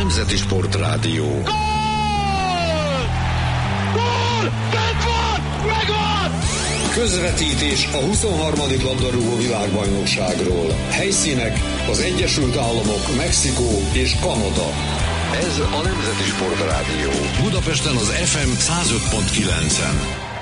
Nemzeti Sportrádió. Gól! Gól! Bent van! Megvan! Közvetítés a 23. labdarúgó világbajnokságról. Helyszínek az Egyesült Államok, Mexikó és Kanada. Ez a Nemzeti Sportrádió. Budapesten az FM 105.9-en.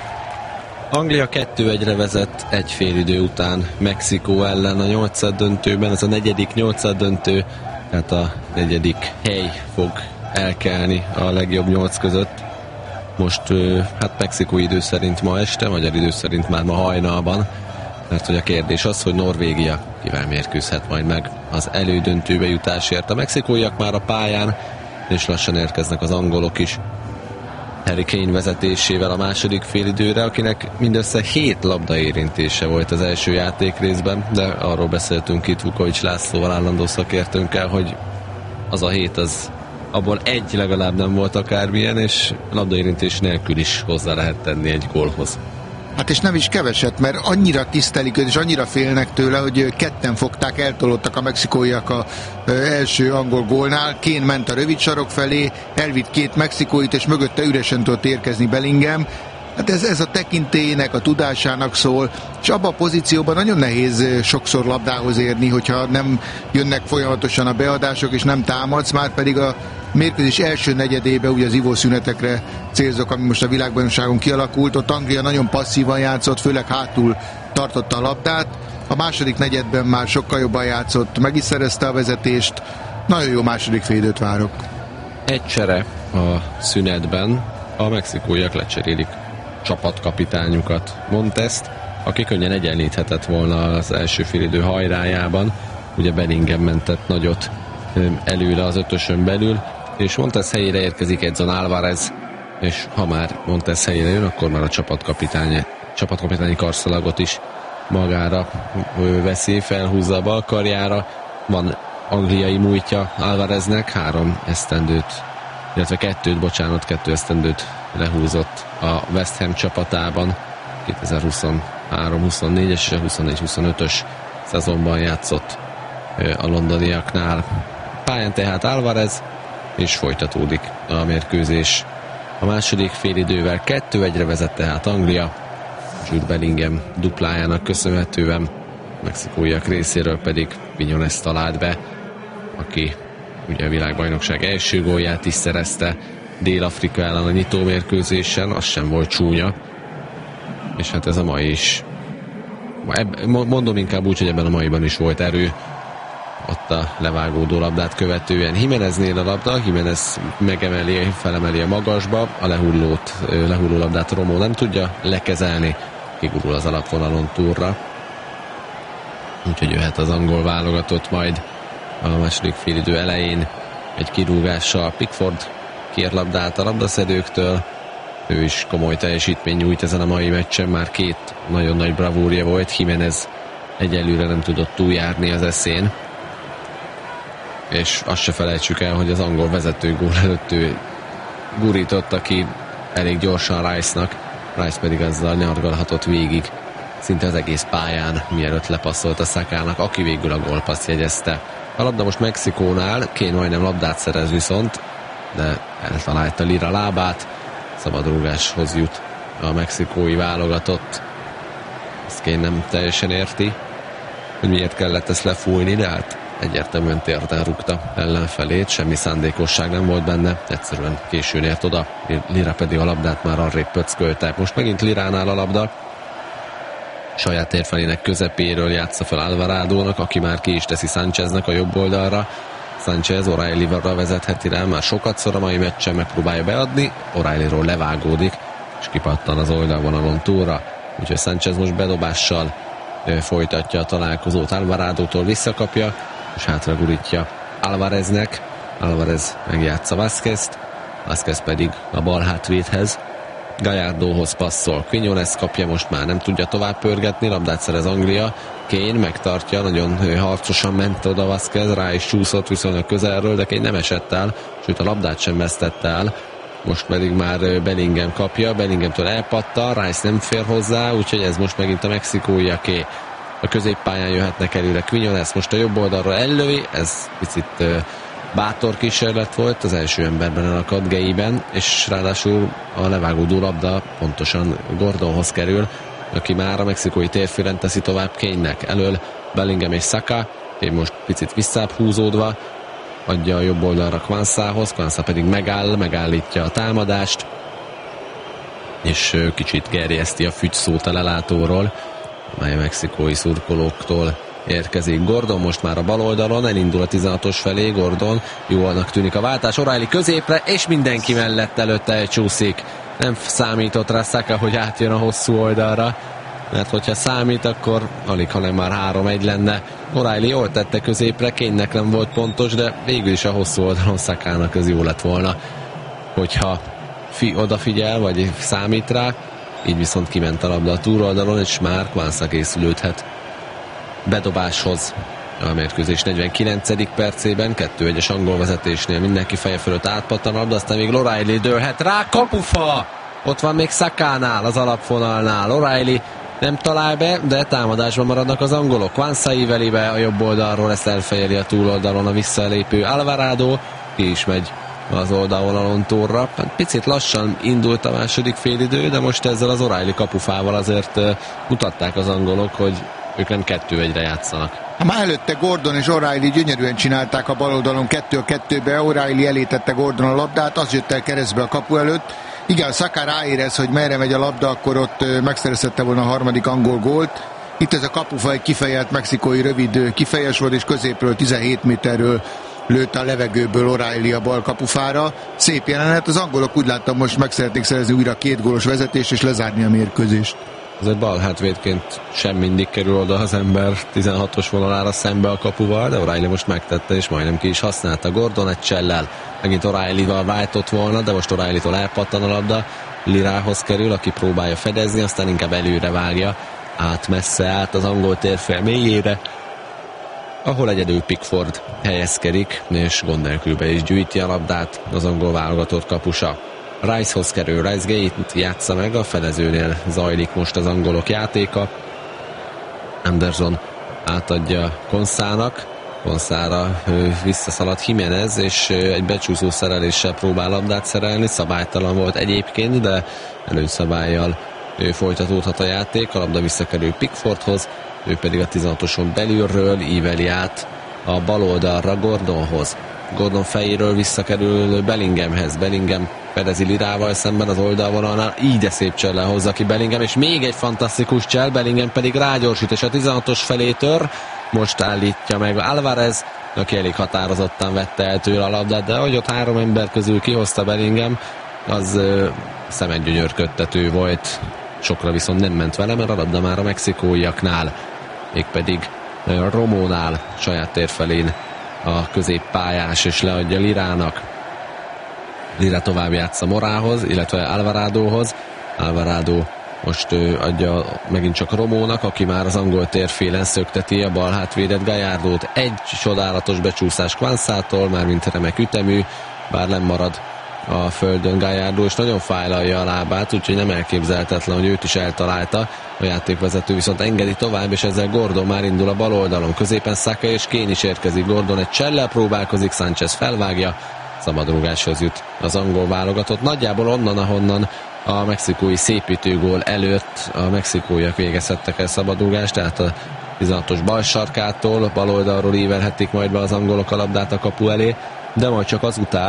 Anglia 2-1-re vezet egy félidő után Mexikó ellen a nyolcaddöntőben. Ez a negyedik nyolcaddöntő, tehát a negyedik hely fog elkelni a legjobb 8 között. Most hát Mexikó idő szerint ma este, magyar idő szerint már ma hajnalban, mert hogy a kérdés az, hogy Norvégia kivel mérkőzhet majd meg az elődöntőbe jutásért. A mexikóiak már a pályán, és lassan érkeznek az angolok is. Harry Kane vezetésével a második félidőre, akinek mindössze 7 labdaérintése volt az első játékrészben, de arról beszéltünk itt Vukovics Lászlóval, állandó szakértőnkkel, hogy az a 7 az abból egy legalább nem volt akármilyen, és labdaérintés nélkül is hozzá lehet tenni egy gólhoz. Hát és nem is keveset, mert annyira tisztelik őt, és annyira félnek tőle, hogy ketten fogták, eltolódtak a mexikóiak az első angol gólnál. Kane ment a rövid sarok felé, elvitt 2 mexikóit, és mögötte üresen tudott érkezni Bellingham. Hát ez a tekintélyének, a tudásának szól, és abban a pozícióban nagyon nehéz sokszor labdához érni, hogyha nem jönnek folyamatosan a beadások, és nem támadsz, már pedig a mérkőzés első negyedébe, ugye az ivószünetekre célzok, ami most a világbajnokságon kialakult, ott Anglia nagyon passzívan játszott, főleg hátul tartotta a labdát, a második negyedben már sokkal jobban játszott, meg is szerezte a vezetést, nagyon jó második félidőt várok. Egy csere a szünetben, a mexikóiak lecserélik csapatkapitányukat, Montest, aki könnyen egyenlíthetett volna az első félidő hajrájában, ugye Bellingham mentett nagyot előre az ötösön belül, és Montes helyére érkezik Edson Álvarez, és ha már Montes helyére jön, akkor már a csapatkapitányi karszalagot is magára veszi, felhúzza a bal karjára. Van angliai múltja Álvareznek, 2 esztendőt lehúzott a West Ham csapatában, 2023-24-es és a 24-25-ös szezonban játszott a londoniaknál. Pályán tehát Álvarez, és folytatódik a mérkőzés. A második félidővel 2-1-re vezet tehát Anglia, Jude Bellingham duplájának köszönhetően, mexikóiak részéről pedig Quiñones talált be, aki ugye a világbajnokság első gólját is szerezte Dél-Afrika ellen a nyitómérkőzésen, az sem volt csúnya, és hát ez a mai is. Mondom inkább úgy, hogy ebben a maiban is volt erő, ott a levágódó labdát követően. Jimeneznél a labda, Jimenez felemeli a magasba, a lehulló labdát Romó nem tudja lekezelni, kigurul az alapvonalon túlra. Úgyhogy jöhet az angol válogatott majd a második félidő elején egy kirúgással. Pickford kér labdát a labdaszedőktől, ő is komoly teljesítmény nyújt ezen a mai meccsen, már 2 nagyon nagy bravúrja volt, Jimenez egyelőre nem tudott túljárni az eszén, és azt se felejtsük el, hogy az angol vezetőgól előtt ő gurította ki elég gyorsan Rice-nak, Rice pedig azzal nyargalhatott végig szinte az egész pályán, mielőtt lepasszolt a Szakának, aki végül a gólpaszt jegyezte. A labda most Mexikónál, Kane majdnem labdát szerez viszont, de eltalálta Lira lábát, szabadrúgáshoz jut a mexikói válogatott. Ezt Kane nem teljesen érti, hogy miért kellett ezt lefújni, de hát egyértelműen térden rúgta ellenfelét, semmi szándékosság nem volt benne, egyszerűen későn ért oda, Lira pedig a labdát már arrébb pöckölte. Most megint Liránál a labda, saját térfelének közepéről játsza fel Alvarádónak, aki már ki is teszi Sáncheznek a jobb oldalra. Sánchez O'Reillyra vezetheti rá, már sokatszor a mai meccsen megpróbálja beadni, O'Reillyról levágódik, és kipattan az oldalvonalon túlra, úgyhogy Sánchez most bedobással folytatja a találkozót, Alvarádótól visszakapja, és hátra gurítja Álvareznek. Álvarez megjátsza Vázquezt, Vázquez pedig a bal hátvédhez, Gallardóhoz passzol, Quiñones kapja, most már nem tudja tovább pörgetni, labdát szerez Anglia, Kane megtartja, nagyon harcosan ment oda Vázquez, rá is csúszott viszonylag közelről, de Kane nem esett el, sőt a labdát sem vesztette el, most pedig már Bellingham kapja, Bellinghamtől elpattan, Rice nem fér hozzá, úgyhogy ez most megint a mexikóiaké. A középpályán jöhetnek előre Quiñones, most a jobb oldalra ellövi, ez picit bátor kísérlet volt, az első emberben elakadt Geiben, és ráadásul a levágódó labda pontosan Gordonhoz kerül, aki már a mexikói térfélen teszi tovább Kane-nek. Elől Bellingham és Saka, Kane most picit visszább húzódva, adja a jobb oldalra Quansahhoz, Quansah pedig megállítja a támadást, és kicsit gerjeszti a fügyszót a lelátóról, amely a mexikói szurkolóktól érkezik. Gordon most már a bal oldalon, elindul a 16-os felé, Gordon, jónak tűnik a váltás, O'Reilly középre, és mindenki mellett előtte elcsúszik. Nem számított rá Saka, hogy átjön a hosszú oldalra, mert hogyha számít, akkor alig, hanem már 3-1 lenne. O'Reilly jól tette középre, Kane-nek nem volt pontos, de végül is a hosszú oldalon Sakának ez jó lett volna, hogyha odafigyel, vagy számít rá, így viszont kiment a labda a túloldalon, és már Quansah készülődhet bedobáshoz. A mérkőzés 49. percében 2-1-es angol vezetésnél mindenki feje fölött átpattan a labda, aztán még O'Reilly dőlhet rá, kapufa! Ott van még Sakánál, az alapfonalnál. O'Reilly nem talál be, de támadásban maradnak az angolok. Quansah íveli be a jobb oldalról, ezt elfejeli a túloldalon a visszalépő Alvarado, ki is megy az oldalvonalon torra. Picit lassan indult a második félidő, de most ezzel az O'Reilly kapufával azért mutatták az angolok, hogy ők nem 2-1-re játszanak. Már előtte Gordon és O'Reilly gyönyörűen csinálták a bal oldalon 2-2-be, O'Reilly elétette Gordon a labdát, az jött el keresztbe a kapu előtt. Igen, Saka ráérez, hogy merre megy a labda, akkor ott megszerezhette volna a harmadik angol gólt. Itt ez a kapufa egy kifejelt mexikói rövid kifejes volt, és középről 17 méterről lőtt a levegőből O'Reilly a bal kapufára. Szép jelenet, az angolok úgy láttam most meg szeretnék szerezni újra 2 gólos vezetést és lezárni a mérkőzést. Azért balhátvédként sem mindig kerül oda az ember 16-os vonalára szembe a kapuval, de O'Reilly most megtette, és majdnem ki is használta. Gordon egy csellel, megint O'Reillyval váltott volna, de most O'Reillytól elpattan a labda, Lirához kerül, aki próbálja fedezni, aztán inkább előre vágja, messze át az angol térfél mélyére, ahol egyedül Pickford helyezkedik, és gond nélkül be is gyűjti a labdát az angol válogatott kapusa. Ricehoz kerül, Rice Gate játsza meg, a fedezőnél zajlik most az angolok játéka. Anderson átadja Konszának, Konszára visszaszalad Jiménez, és egy becsúszó szereléssel próbál labdát szerelni, szabálytalan volt egyébként, de előszabállyal folytatódhat a játék, a labda visszakerül Pickfordhoz, ő pedig a 16-oson belülről íveli át a bal oldalra Gordonhoz. Gordon fejéről visszakerül Bellinghamhez, Bellingham fedezi Lirával szemben az oldalvonalnál, így de szép csellel hozza ki Bellingham, és még egy fantasztikus csell, Bellingham pedig rágyorsít, és a 16-os felé tör, most állítja meg Alvarez, aki elég határozottan vette el tőle a labdát, de ahogy ott 3 ember közül kihozta Bellingham, az szemedgyönyörködtető volt, sokra viszont nem ment vele, mert a labda már a mexikóiaknál, mégpedig Romónál, saját térfelén a középpályás, és leadja Lirának. Lira tovább játsza Morához, illetve Alvaradóhoz. Alvarado most adja megint csak Romónak, aki már az angol térfélen szökteti a bal hátvédet Gallardót. Egy csodálatos becsúszás Quansától, mármint remek ütemű, bár nem marad a földön Gallardo, és nagyon fájlalja a lábát, úgyhogy nem elképzelhetetlen, hogy őt is eltalálta. A játékvezető viszont engedi tovább, és ezzel Gordon már indul a bal oldalon. Középen Saka és Kane is érkezik. Gordon egy csellel próbálkozik, Sánchez felvágja, szabadrúgáshoz jut az angol válogatott. Nagyjából onnan, ahonnan a mexikói szépítőgól előtt a mexikóiak végezhettek el szabadrúgást, tehát a 16-os bal sarkától, bal oldalról ívelhetik majd be az angolok a labdát a kapu elé, de majd csak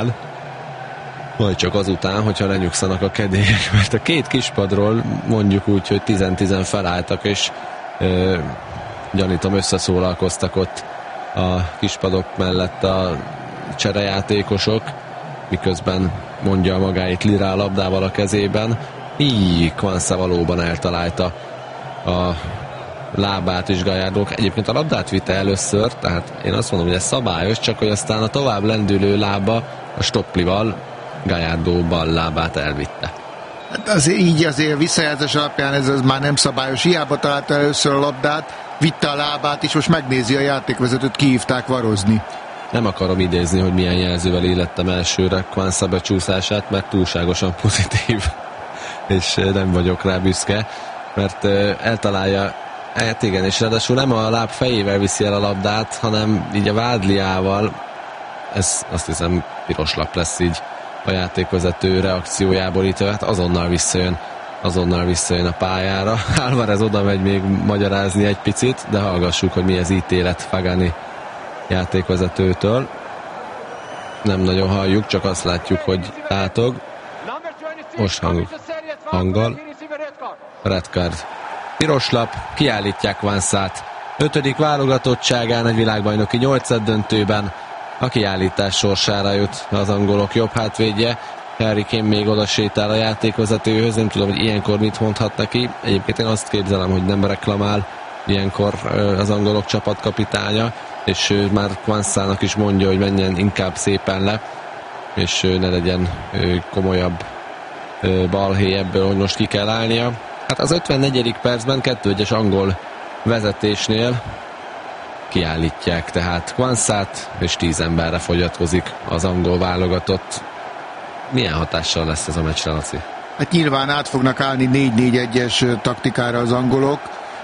azután, hogyha lenyugszanak a kedélyek, mert a 2 kispadról mondjuk úgy, hogy 10-10 felálltak, és gyanítom összeszólalkoztak ott a kispadok mellett a cserejátékosok, miközben mondja magáit Lira a labdával a kezében. Így Quansah valóban eltalálta a lábát is Gallardo. Egyébként a labdát vitte először, tehát én azt mondom, hogy ez szabályos, csak hogy aztán a tovább lendülő lába a stopplival Gallardo bal lábát elvitte. Hát azért visszajelzés alapján ez már nem szabályos. Hiába találta először a labdát, vitte a lábát, és most megnézi a játékvezetőt, kihívták varozni. Nem akarom idézni, hogy milyen jelzővel illettem elsőre Quansah becsúszását, mert túlságosan pozitív, és nem vagyok rá büszke, mert eltalálja, hát igen, és ráadásul nem a láb fejével viszi el a labdát, hanem így a vádliával ez azt hiszem piros lap lesz így a játékvezető reakciójából itt, hát azonnal visszajön a pályára. Álvarez oda megy még magyarázni egy picit, de hallgassuk, hogy mi az ítélet Fagani játékvezetőtől. Nem nagyon halljuk, csak azt látjuk, hogy tátog. Most hanggal. Red card. Piros lap, kiállítják Kvansát. 5. válogatottságán egy világbajnoki 8. döntőben a kiállítás sorsára jut az angolok jobb hátvédje. Harry Kane még oda sétál a játékvezetőhöz, nem tudom, hogy ilyenkor mit mondhat neki. Egyébként én azt képzelem, hogy nem reklamál ilyenkor az angolok csapatkapitánya, és már Kvansának is mondja, hogy menjen inkább szépen le, és ne legyen komolyabb balhé ebből, hogy most ki kell állnia. Hát az 54. percben 2-1-es angol vezetésnél kiállítják tehát Kvansát, és 10 emberre fogyatkozik az angol válogatott. Milyen hatással lesz ez a meccsre, Laci? Hát nyilván át fognak állni 4-4-1-es taktikára az angolok.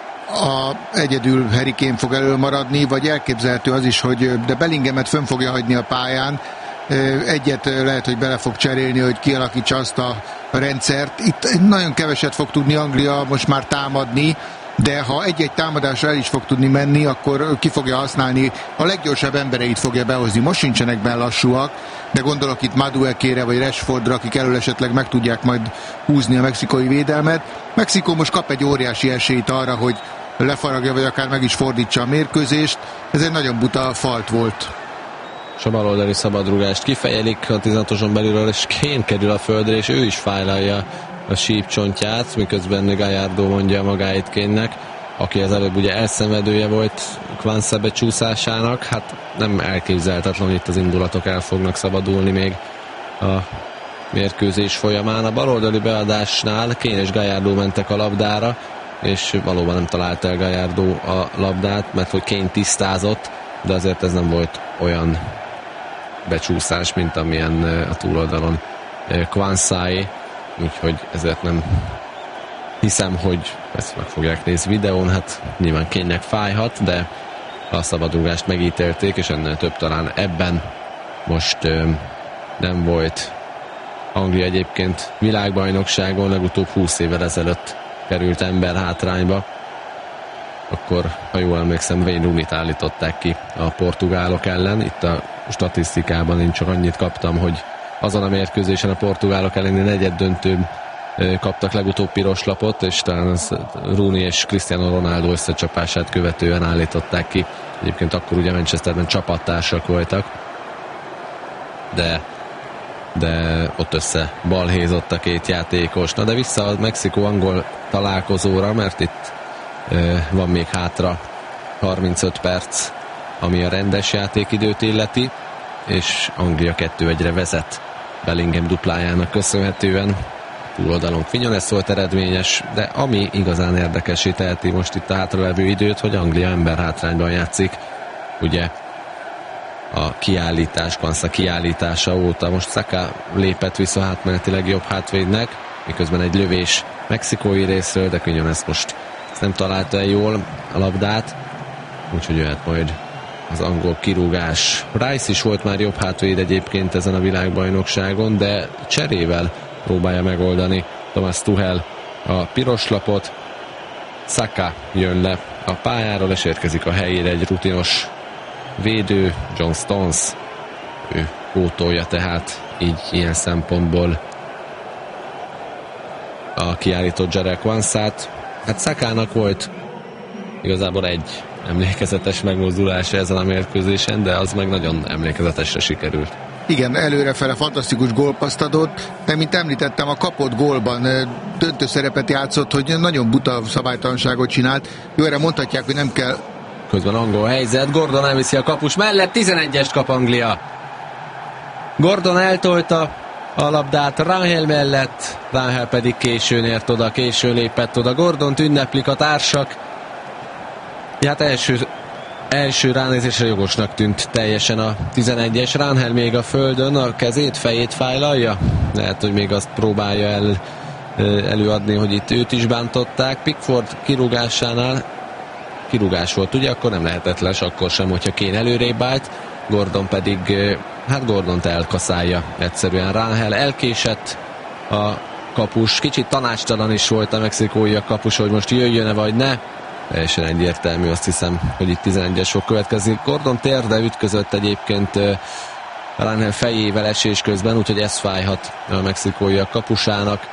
Egyedül Harry Kane fog elölmaradni, vagy elképzelhető az is, hogy de Bellinghamet fönn fogja hagyni a pályán. Egyet lehet, hogy bele fog cserélni, hogy kialakítsa azt a rendszert. Itt nagyon keveset fog tudni Anglia most már támadni, de ha egy-egy támadásra el is fog tudni menni, akkor ki fogja használni, a leggyorsabb embereit fogja behozni. Most sincsenek benne lassúak, de gondolok itt Maduekére vagy Rashfordra, akik elől esetleg meg tudják majd húzni a mexikói védelmet. Mexikó most kap egy óriási esélyt arra, hogy lefaragja, vagy akár meg is fordítsa a mérkőzést. Ez egy nagyon buta falt volt. És a baloldali szabadrúgást kifejelik a 16-oson belülről, és Kane kerül a földre, és ő is fájlalja a sípcsontját, miközben Gallardo mondja magáit Kane-nek, aki az előbb ugye elszenvedője volt Kvansá becsúszásának. Hát nem elképzelhetetlen, hogy itt az indulatok el fognak szabadulni még a mérkőzés folyamán. A baloldali beadásnál Kane és Gallardo mentek a labdára, és valóban nem találta el Gallardo a labdát, mert hogy Kane tisztázott, de azért ez nem volt olyan becsúszás, mint amilyen a túloldalon Kvansáé, úgyhogy ezért nem hiszem, hogy ezt meg fogják nézni videón. Hát nyilván Kane-nek fájhat, de a szabadrúgást megítélték, és ennél több talán ebben most nem volt. Anglia egyébként világbajnokságon legutóbb 20 évvel ezelőtt került ember hátrányba. Akkor, ha jól emlékszem, Wayne Rooney-t állították ki a portugálok ellen. Itt a statisztikában én csak annyit kaptam, hogy azon a mérkőzésen a portugálok elleni negyeddöntőn kaptak legutóbb piros lapot, és talán az Rooney és Cristiano Ronaldo összecsapását követően állították ki. Egyébként akkor ugye Manchesterben csapattársak voltak, de ott össze balhézott a két játékos. Na de vissza a Mexikó-angol találkozóra, mert itt van még hátra 35 perc, ami a rendes játékidőt illeti, és Anglia 2-1-re vezet Bellingham duplájának köszönhetően. Túloldalon Quinones volt eredményes, de ami igazán érdekessé teheti most itt a hátralevő időt, hogy Anglia emberhátrányban játszik. Ugye a kiállítás, Kvansá kiállítása óta most Saka lépett vissza átmenetileg jobb hátvédnek, miközben egy lövés mexikói részről, de Quinones most nem találta el jól a labdát, úgyhogy jöhet majd az angol kirúgás. Rice is volt már jobb hátvéd egyébként ezen a világbajnokságon, de cserével próbálja megoldani Thomas Tuchel a piros lapot. Saka jön le a pályáról, és érkezik a helyére egy rutinos védő, John Stones. Ő pótolja tehát így ilyen szempontból a kiállított Jarell Kvansát. Hát Sakának volt igazából egy emlékezetes megmozdulása ezen a mérkőzésen, de az meg nagyon emlékezetesre sikerült. Igen, előrefele fantasztikus gólpasszt adott, de mint említettem, a kapott gólban döntő szerepet játszott, hogy nagyon buta szabálytalanságot csinált. Jó, erre mondhatják, hogy nem kell. Közben angol helyzet, Gordon elviszi a kapus mellett, 11-est kap Anglia. Gordon eltolta a labdát Rangel mellett, Rangel pedig későn ért oda, későn lépett oda. Gordont ünneplik a társak. Hát első ránézésre jogosnak tűnt teljesen a 11-es. Rangel még a földön, a kezét, fejét fájlalja. Lehet, hogy még azt próbálja előadni, hogy itt őt is bántották. Pickford kirúgásánál kirúgás volt, ugye? Akkor nem lehetett les, akkor sem, hogyha Kane előrébb állt. Gordon pedig, Gordont elkaszálja egyszerűen. Rangel elkésett a kapus, kicsit tanácstalan is volt a mexikói a kapus, hogy most jöjjön-e vagy ne. Teljesen egyértelmű, azt hiszem, hogy itt 11-es fog következni. Gordon térde ütközött egyébként Rangel fejével esés közben, úgyhogy ez fájhat a mexikói a kapusának.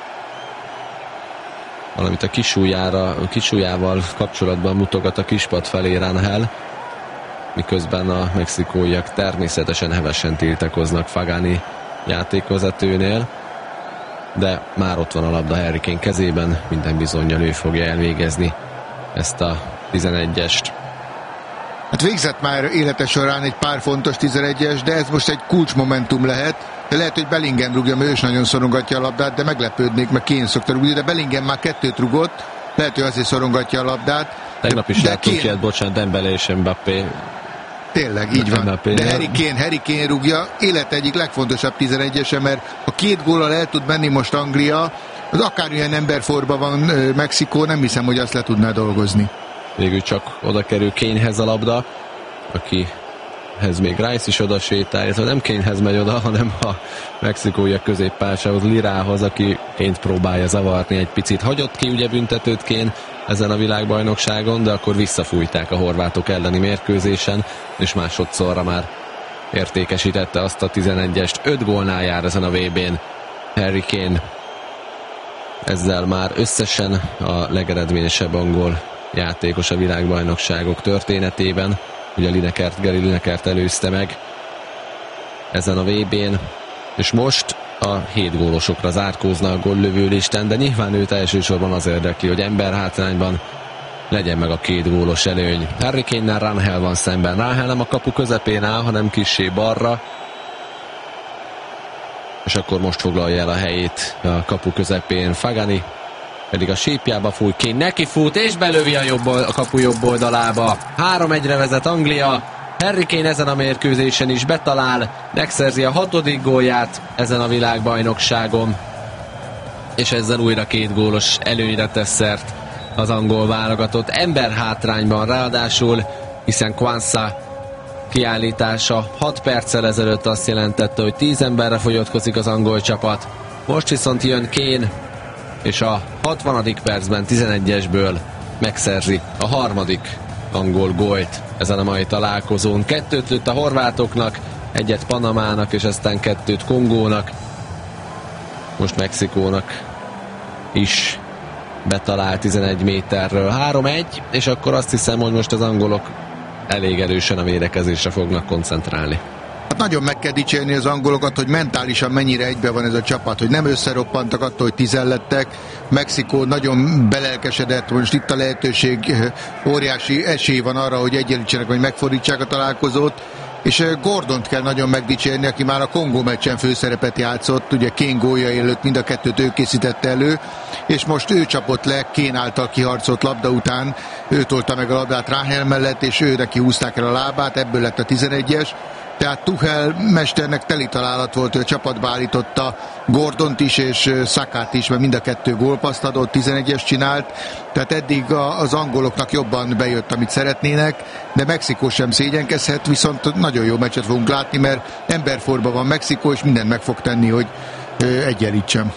Valamint a kisujjával kapcsolatban mutogat a kispad felé Rangel, miközben a mexikóiak természetesen hevesen tiltakoznak Fagani játékvezetőnél, de már ott van a labda Harry Kane kezében, minden bizonnyal ő fogja elvégezni ezt a 11-est. Hát végzett már élete során egy pár fontos 11-es, de ez most egy kulcsmomentum lehet. De lehet, hogy Bellingham rúgja, mert ő is nagyon szorongatja a labdát, de meglepődnék, mert Kane szokta rúgni, de Bellingham már 2-t rúgott, lehet, hogy azért szorongatja a labdát. Tegnap is láttuk ilyet, bocsánat, Dembele és Mbappé. Tényleg, így van. De Harry Kane rúgja, élete egyik legfontosabb 11-ese, mert ha 2 góllal el tud menni most Anglia, az akármilyen emberforba van Mexikó, nem hiszem, hogy azt le tudná dolgozni. Végül csak oda kerül Kanehez a labda, akihez még Rice is oda sétál, illetve nem Kanehez megy oda, hanem a mexikóiak középpályásához, Lirához, aki Kane-t próbálja zavarni egy picit. Hagyott ki ugye büntetőt Kane ezen a világbajnokságon, de akkor visszafújták a horvátok elleni mérkőzésen, és másodszorra már értékesítette azt a 11-est. 5 gólnál jár ezen a VB-n Harry Kane. Ezzel már összesen a legeredményesebb angol játékos a világbajnokságok történetében. Ugye Gary Linekert előzte meg ezen a VB-n, és most a 7 gólosokra zárkózna a góllövő listán, de nyilván őt elsősorban az érdekli, hogy emberhátrányban legyen meg a 2 gólos előny. Harry Kane-nel Rangel van szemben. Rangel nem a kapu közepén áll, hanem kissé balra, és akkor most foglalja el a helyét a kapu közepén Fagani, pedig a sípjába fúj, Kane neki fut, és belövi a kapu jobb oldalába. 3-1-re vezet Anglia. Harry Kane ezen a mérkőzésen is betalál, megszerzi a 6. gólját ezen a világbajnokságon, és ezzel újra 2 gólos előnyre tesz szert az angol válogatott. Emberhátrányban ráadásul, hiszen Quansah kiállítása 6 perccel ezelőtt azt jelentette, hogy 10 emberre fogyatkozik az angol csapat. Most viszont jön Kane, és a 60. percben 11-esből megszerzi a 3. angol gólt ezen a mai találkozón. 2-t lőtt a horvátoknak, 1-et Panamának, és aztán 2-t Kongónak. Most Mexikónak is betalált 11 méterről. 3-1, és akkor azt hiszem, hogy most az angolok elég erősen a védekezésre fognak koncentrálni. Hát nagyon meg kell dicsérni az angolokat, hogy mentálisan mennyire egybe van ez a csapat, hogy nem összeroppantak attól, hogy 10 lettek. Mexikó nagyon belelkesedett, most itt a lehetőség, óriási esély van arra, hogy egyenlítsenek, vagy megfordítsák a találkozót, és Gordont kell nagyon megdicsérni, aki már a Kongó meccsen főszerepet játszott, ugye Kane gólja előtt mind a 2-t ő készítette elő, és most ő csapott le Kane által kiharcolt labda után, ő tolta meg a labdát Rangel mellett, és ő neki húzták el a lábát, ebből lett a 11-es. Tehát Tuchel mesternek teli találat volt, hogy a csapatba állította Gordont is és Sakát is, mert mind a 2 gólpasszt adott, 11-es csinált, tehát eddig az angoloknak jobban bejött, amit szeretnének, de Mexikó sem szégyenkezhet, viszont nagyon jó meccset fogunk látni, mert emberforba van Mexikó, és mindent meg fog tenni, hogy egyenlítsem.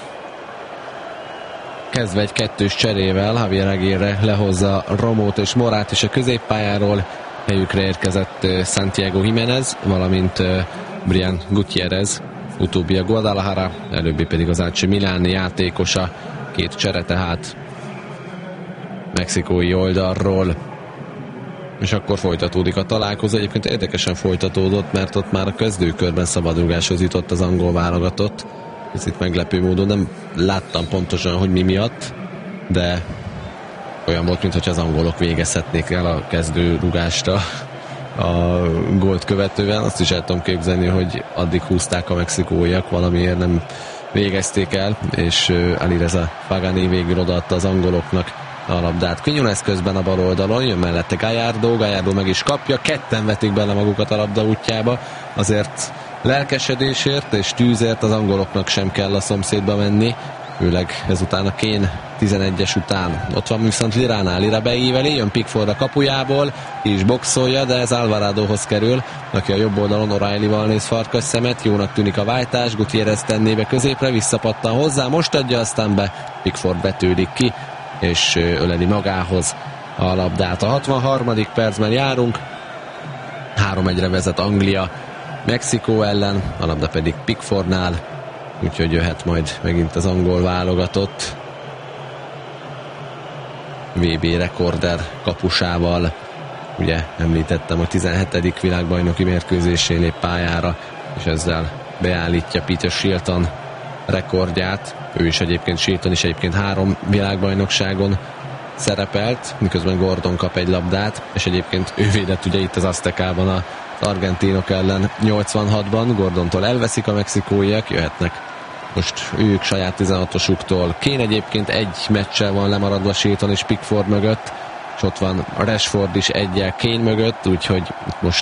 Kezdve egy 2-s cserével, Javier Aguirre lehozza Romót és Morát is a középpályáról, helyükre érkezett Santiago Jiménez, valamint Brian Gutiérrez, utóbbi a Guadalajara, előbbi pedig az AC Milan játékosa. 2 csere tehát mexikói oldalról. És akkor folytatódik a találkozó. Egyébként érdekesen folytatódott, mert ott már a kezdőkörben szabadrugáshoz jutott az angol válogatott. Picit meglepő módon nem láttam pontosan, hogy mi miatt, de olyan volt, mintha az angolok végezhetnék el a kezdőrugást a gólt követően. Azt is el tudom képzelni, hogy addig húzták a mexikóiak, valamiért nem végezték el, és Alireza Fagani végül odaadta az angoloknak a labdát. Quiñones közben a bal oldalon, jön mellette Gallardo meg is kapja, 2 vetik bele magukat a labda útjába, azért lelkesedésért és tűzért az angoloknak sem kell a szomszédba menni, főleg ezután a Kane 11-es után. Ott van viszont Liránál, Lira beíveli, jön Pickford a kapujából, ki is boxolja, de ez Alvaradohoz kerül, aki a jobb oldalon O'Reillyval néz farkas szemet, jónak tűnik a váltás, Gutierrez tenné be középre, visszapattan hozzá, most adja, aztán be, Pickford vetődik ki, és öleli magához a labdát. A 63. percben járunk, 3-1-re vezet Anglia Mexikó ellen, a labda pedig Pickfordnál, úgyhogy jöhet majd megint az angol válogatott VB rekorder kapusával. Ugye említettem, a 17. világbajnoki mérkőzésén lép pályára, és ezzel beállítja Peter Shilton rekordját. Ő is egyébként, Shilton is egyébként 3 világbajnokságon szerepelt, miközben Gordon kap egy labdát, és egyébként ő védett ugye itt az Aztekában az argentinok ellen 86-ban, Gordontól elveszik a mexikóiak, jöhetnek most ők saját 16-osuktól. Kane egyébként egy meccsel van lemaradva Shilton és Pickford mögött, és ott van Rashford is egyel Kane mögött, úgyhogy most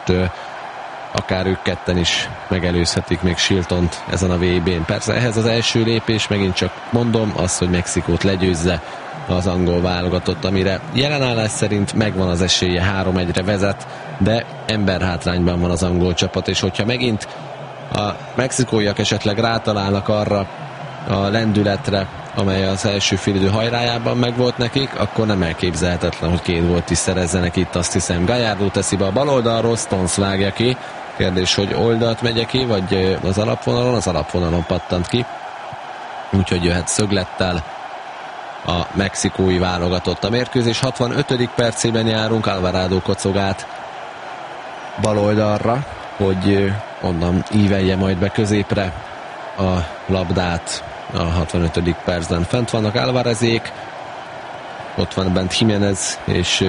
akár ők ketten is megelőzhetik még Shiltont ezen a VB-n. Persze ehhez az első lépés, megint csak mondom, az, hogy Mexikót legyőzze az angol válogatott, amire jelenállás szerint megvan az esélye, 3-1-re vezet, de emberhátrányban van az angol csapat, és hogyha megint a mexikóiak esetleg rátalálnak arra a lendületre, amely az első félidő hajrájában megvolt nekik, akkor nem elképzelhetetlen, hogy 2 gólt is szerezzenek itt, azt hiszem. Gallardo teszi be a bal oldalról, Stones vágja ki. Kérdés, hogy oldalt megye ki, vagy az alapvonalon pattant ki. Úgyhogy jöhet szöglettel a mexikói válogatott. A mérkőzés 65. percében járunk, Alvarado kocog át bal oldalra, hogy onnan ívelje majd be középre a labdát. A 65. percben fent vannak Alvarezék, ott van bent Jiménez,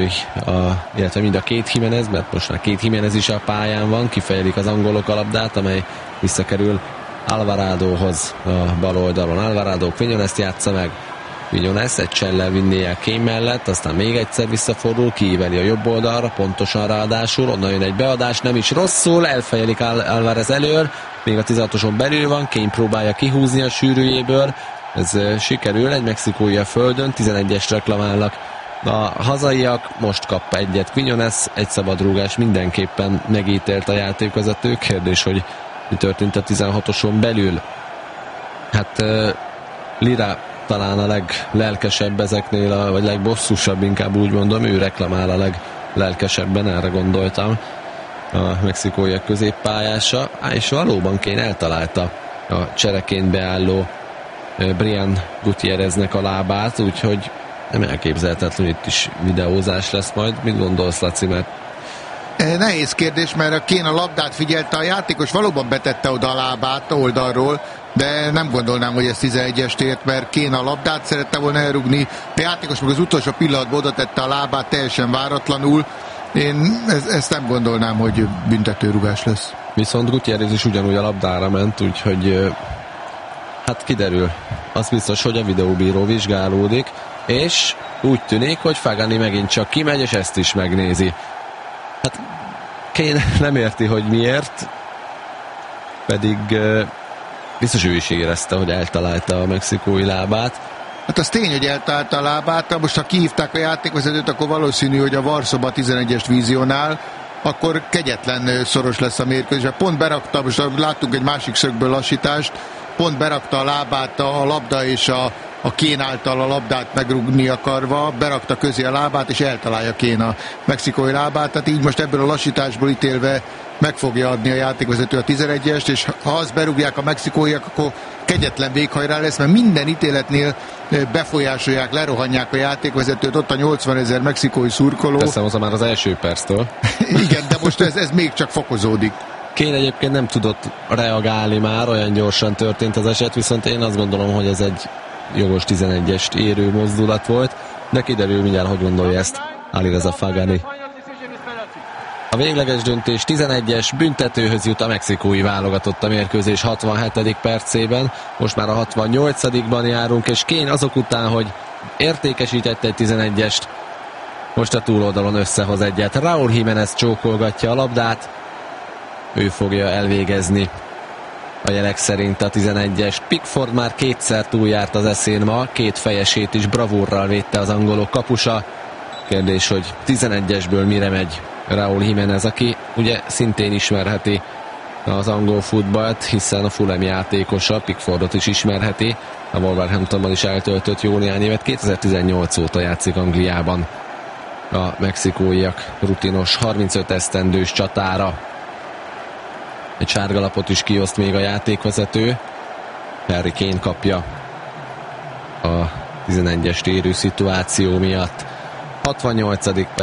illetve mind a 2 Jiménez, mert most már 2 Jiménez is a pályán van, kifejelik az angolok a labdát, amely visszakerül Alvaradohoz a bal oldalon. Alvarado Quinones-t játsza meg, Quinones egy csellel vinné el Kane mellett, aztán még egyszer visszafordul, kiíveli a jobb oldalra, pontosan ráadásul, onnan jön egy beadás, nem is rosszul, elfejelik Alvarez elől, még a 16-oson belül van, Kane próbálja kihúzni a sűrűjéből, ez sikerül, egy mexikói a földön, 11-es reklamálnak a hazaiak, most kap egyet Quinones, egy szabadrúgás mindenképpen megítélt a játékvezető. Kérdés, hogy mi történt a 16-oson belül. Hát Lira talán a leglelkesebb ezeknél, vagy legbosszúsabb, inkább úgy mondom, ő reklamál a leglelkesebben, erre gondoltam, a mexikóiak középpályása, és valóban Kane eltalálta a csereként beálló Brian Gutierreznek a lábát, úgyhogy nem elképzelhetetlen, itt is videózás lesz majd. Mit gondolsz, Laci, mert nehéz kérdés, mert a Kane a labdát figyelte, a játékos valóban betette oda a lábát oldalról, de nem gondolnám, hogy ez 11-est ért, mert Kane a labdát szerette volna elrugni, a játékos meg az utolsó pillanatban oda tette a lábát teljesen váratlanul. Én ezt nem gondolnám, hogy büntetőrugás lesz. Viszont Gutierrez is ugyanúgy a labdára ment, úgyhogy hát kiderül. Az biztos, hogy a videóbíró vizsgálódik, és úgy tűnik, hogy Fagani megint csak kimegy, és ezt is megnézi. Hát Kane nem érti, hogy miért, pedig biztos ő is érezte, hogy eltalálta a mexikói lábát. Hát az tény, hogy eltalálta a lábát, most ha kihívták a játékvezetőt, akkor valószínű, hogy a Varszoba 11-est vízionál, akkor kegyetlen szoros lesz a mérkőzés. Pont berakta, most láttunk egy másik szögből lassítást, pont berakta a lábát a labda és a Kane által a labdát megrugni akarva, berakta közé a lábát, és eltalálja Kane a mexikói lábát, tehát így most ebből a lassításból ítélve meg fogja adni a játékvezető a 11-est, és ha azt berúgják a mexikóiak, akkor kegyetlen véghajrá lesz, mert minden ítéletnél befolyásolják, lerohanják a játékvezetőt, ott a 80 000 mexikói szurkoló. Teszem hozzá már az első perctől. Igen, de most ez még csak fokozódik. Kane egyébként nem tudott reagálni már, olyan gyorsan történt az eset, viszont én azt gondolom, hogy ez egy jogos 11-est érő mozdulat volt, de kiderül mindjárt, hogy gondolja ezt Alireza Fagani. A végleges döntés 11-es büntetőhöz jut a mexikói válogatott a mérkőzés 67. percében, most már a 68-ban járunk, és Kane azok után, hogy értékesített egy 11-est, most a túloldalon összehoz egyet. Raúl Jiménez csókolgatja a labdát, ő fogja elvégezni a jelek szerint a 11-es. Pickford már kétszer túljárt az eszén ma, két fejesét is bravúrral védte az angolok kapusa. Kérdés, hogy 11-esből mire megy Raúl Jiménez, aki ugye szintén ismerheti az angol futballt, hiszen a Fulham játékosa, Pickfordot is ismerheti, a Wolverhamptonban is eltöltött jó néhány évet, 2018 óta játszik Angliában a mexikóiak rutinos 35 esztendős csatára. Egy sárgalapot is kioszt még a játékvezető. Harry Kane kapja a 11-est érő szituáció miatt. 68.